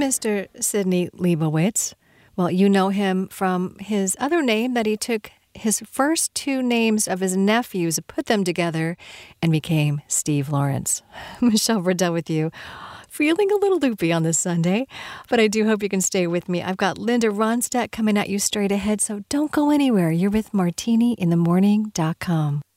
Mr. Sidney Leibowitz. Well, you know him from his other name that he took his first two names of his nephews, put them together, and became Steve Lawrence. Michelle Burdell with you. Feeling a little loopy on this Sunday, but I do hope you can stay with me. I've got Linda Ronstadt coming at you straight ahead, so don't go anywhere. You're with MartiniInTheMorning.com.